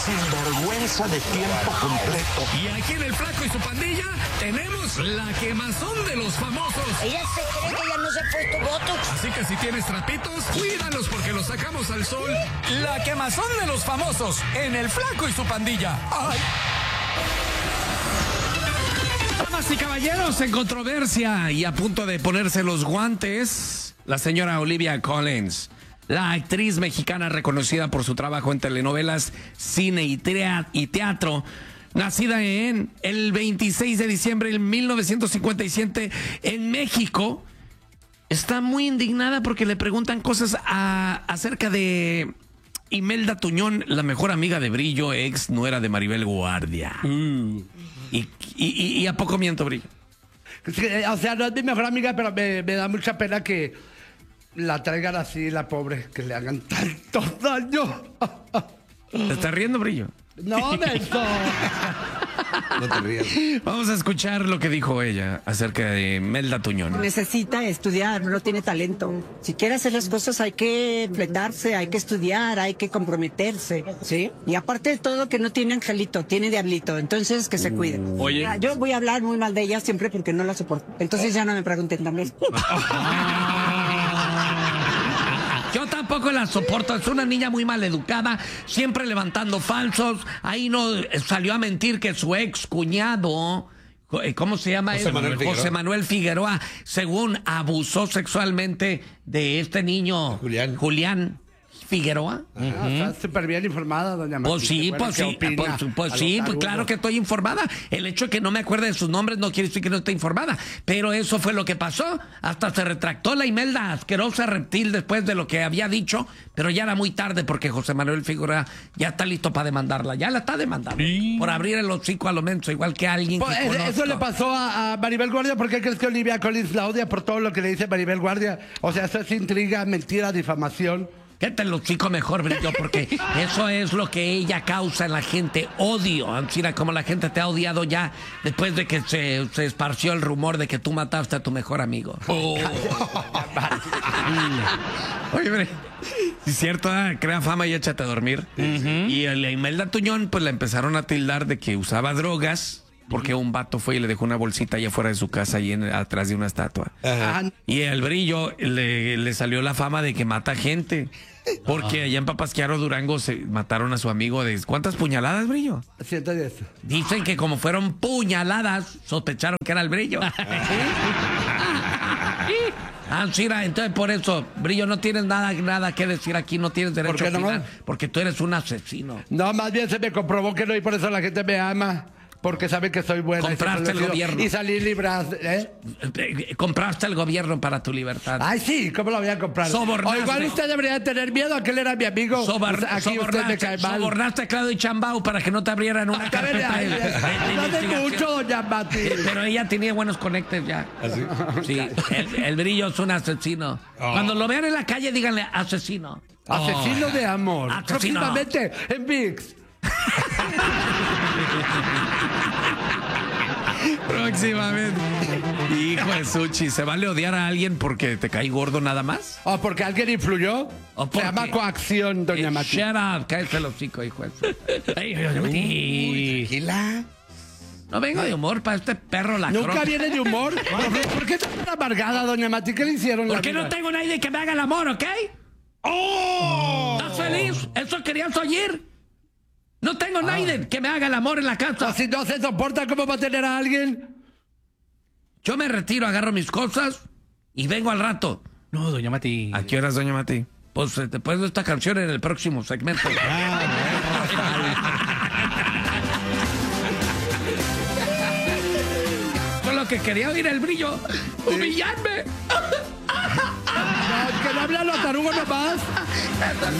sinvergüenza de tiempo completo. Y aquí en El Flaco y su pandilla tenemos la quemazón de los famosos. Ella se cree que ya no se ha puesto botox. Así que si tienes trapitos, cuídalos porque los sacamos al sol. La quemazón de los famosos en El Flaco y su pandilla. ¡Ay! Damas y caballeros, en controversia y a punto de ponerse los guantes, la señora Olivia Collins, la actriz mexicana reconocida por su trabajo en telenovelas, cine y teatro, nacida en el 26 de diciembre de 1957 en México, está muy indignada porque le preguntan cosas acerca de Imelda Tuñón, la mejor amiga de Brillo, ex nuera de Maribel Guardia. ¿Y a poco miento, Brillo? Sí, o sea, no es mi mejor amiga, pero me da mucha pena que la traigan así, la pobre, que le hagan tanto daño. ¿Te estás riendo, Brillo? No, menso. No te rías. Vamos a escuchar lo que dijo ella acerca de Imelda Tuñón. Necesita estudiar, no tiene talento. Si quiere hacer las cosas hay que enfrentarse, hay que estudiar, hay que comprometerse, ¿sí? Y aparte de todo que no tiene angelito, tiene diablito, entonces que se cuide. Oye. Yo voy a hablar muy mal de ella siempre porque no la soporto. Entonces ya no me pregunten también. Yo tampoco la soporto, es una niña muy mal educada, siempre levantando falsos. Ahí no salió a mentir que su ex cuñado, ¿cómo se llama? José Manuel Figueroa, según abusó sexualmente de este niño, Julián Figueroa. Está súper bien informada, doña Martín. Pues sí, claro que estoy informada. El hecho de que no me acuerde de sus nombres no quiere decir que no esté informada. Pero eso fue lo que pasó. Hasta se retractó la Imelda, asquerosa reptil, después de lo que había dicho. Pero ya era muy tarde porque José Manuel Figueroa ya está listo para demandarla. Ya la está demandando. Sí. Por abrir el hocico a lo menso, igual que alguien que conozco. Eso le pasó a Maribel Guardia. ¿Por qué crees que Olivia Collins la odia por todo lo que le dice Maribel Guardia? O sea, eso es intriga, mentira, difamación. ¿Qué te lo chico mejor, Brillo? Porque eso es lo que ella causa en la gente, odio. Ancina, como la gente te ha odiado ya después de que se esparció el rumor de que tú mataste a tu mejor amigo. Oye, hombre, si es cierto, crea fama y échate a dormir. Y a la Imelda Tuñón, pues la empezaron a tildar de que usaba drogas. Porque un vato fue y le dejó una bolsita allá afuera de su casa, ahí atrás de una estatua. Y el Brillo le salió la fama de que mata gente. Porque allá en Papasquiaro, Durango, se mataron a su amigo de... ¿Cuántas puñaladas, Brillo? 110. Dicen que como fueron puñaladas, sospecharon que era el Brillo. Sira, entonces por eso, Brillo, no tienes nada que decir aquí, no tienes derecho a opinar, porque tú eres un asesino. No, más bien se me comprobó que no, y por eso la gente me ama. Porque sabe que soy buena. Compraste el gobierno. Y salí librado, Compraste el gobierno para tu libertad. Ay, sí, ¿cómo lo voy a comprar? Sobornaste. O igual usted debería tener miedo, que él era mi amigo. Aquí usted me cae mal. Sobornaste a Claudio Chambao para que no te abrieran una carpeta de mucho, doña Mati. Pero ella tenía buenos conectes ya. ¿Así? Sí, el Brillo es un asesino. Cuando lo vean en la calle, díganle asesino. Asesino de amor. Asesino. Próximamente en ViX. Próximamente. Hijo de Suchi, ¿se vale odiar a alguien porque te cae gordo nada más? ¿O porque alguien influyó? Se llama coacción, doña Mati. Shut up, cállate el hocico, hijo de Suchi. Tranquila. No vengo de humor para este perro la ¿Nunca viene de humor? ¿Por qué está tan amargada, doña Mati? ¿Qué le hicieron? Porque no tengo nadie que me haga el amor, ¿ok? ¡Oh! ¿Estás feliz? ¿Eso querías oír? No tengo nadie que me haga el amor en la casa. Si no se soporta, ¿cómo va a tener a alguien? Yo me retiro, agarro mis cosas y vengo al rato. No, doña Mati. ¿A qué horas, doña Mati? Pues después de esta canción en el próximo segmento. Con lo que quería oír el Brillo. ¡Humillarme! No, que no hablan los tarugos nomás.